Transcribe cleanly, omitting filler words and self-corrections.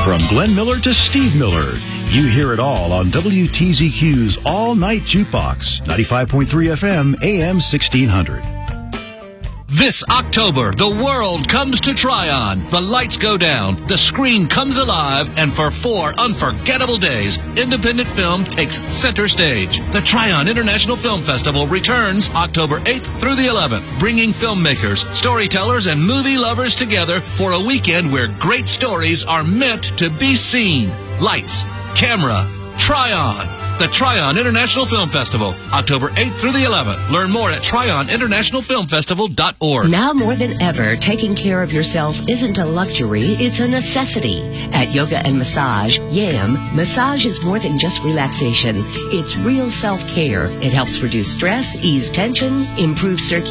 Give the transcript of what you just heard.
From Glenn Miller to Steve Miller, you hear it all on WTZQ's All Night Jukebox, 95.3 FM, AM 1600. This October, the world comes to Tryon. The lights go down, the screen comes alive, and for 4 unforgettable days, independent film takes center stage. The Tryon International Film Festival returns October 8th through the 11th, bringing filmmakers, storytellers, and movie lovers together for a weekend where great stories are meant to be seen. Lights, camera, Tryon. The Tryon International Film Festival, October 8th through the 11th. Learn more at TryonInternationalFilmFestival.org. Now more than ever, taking care of yourself isn't a luxury, it's a necessity. At Yoga and Massage, YAM, massage is more than just relaxation. It's real self-care. It helps reduce stress, ease tension, improve circulation.